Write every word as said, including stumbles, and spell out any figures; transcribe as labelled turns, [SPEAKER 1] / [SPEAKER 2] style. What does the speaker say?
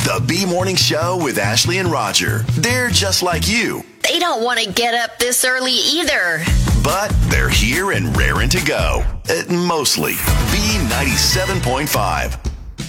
[SPEAKER 1] The B Morning Show with Ashley and Roger. They're just like you.
[SPEAKER 2] They don't want to get up this early either.
[SPEAKER 1] But they're here and raring to go. Uh, mostly. B ninety-seven point five.